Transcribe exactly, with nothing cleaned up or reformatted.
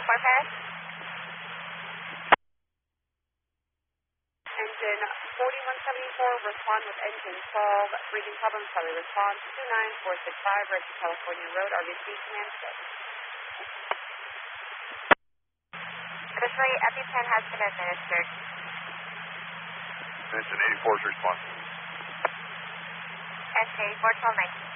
four Paris. Engine forty-one seventy-four, respond with engine twelve, breathing problems, Charlie, respond two nine four six five, Red California Road, R V C command six. Officially, EpiPen has been administered. Engine eighty-four is responsive. Engine eighty-four, twelve nineteen.